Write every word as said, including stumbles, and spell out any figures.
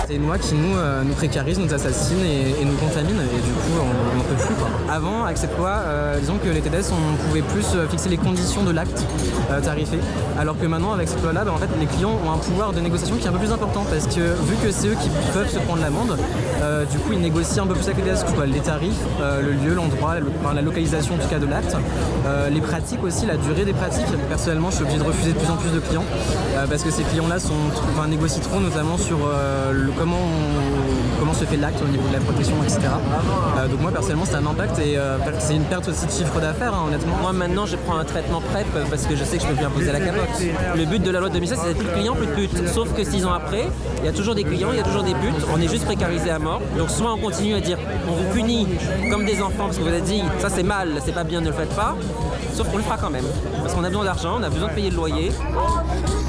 C'est une loi qui nous, euh, nous précarise, nous assassine et, et nous contamine, et du coup on n'en peut plus quoi. Avant, avec cette loi, euh, disons que les T D S, on pouvait plus fixer les conditions de l'acte euh, tarifé, alors que maintenant avec cette loi là, bah, en fait les clients ont un pouvoir de négociation qui est un peu plus important, parce que vu que c'est eux qui peuvent se prendre l'amende, euh, du coup ils négocient un peu plus avec les T D S, quoi, les tarifs, euh, le lieu, l'endroit, le, enfin, la localisation en tout cas de l'acte, euh, les pratiques aussi, la durée des pratiques. Personnellement je suis obligé de refuser de plus en plus de clients euh, parce que ces clients là sont, enfin, négocient trop, notamment sur euh, le, comment, on, comment se fait l'acte au niveau de la protection, et cetera. Euh, donc moi personnellement c'est un impact et euh, c'est une perte aussi de chiffre d'affaires, hein, honnêtement. Moi maintenant je prends un traitement PrEP parce que je sais que je peux plus imposer la capote. Le but de la loi de deux mille seize, c'est plus de clients, plus de putes. Sauf que six ans après, il y a toujours des clients, il y a toujours des putes, on est juste précarisé à mort. Donc soit on continue à dire on vous punit comme des enfants parce que vous avez dit ça c'est mal, c'est pas bien, ne le faites pas. Sauf qu'on le fera quand même. Parce qu'on a besoin d'argent, on a besoin de payer le loyer.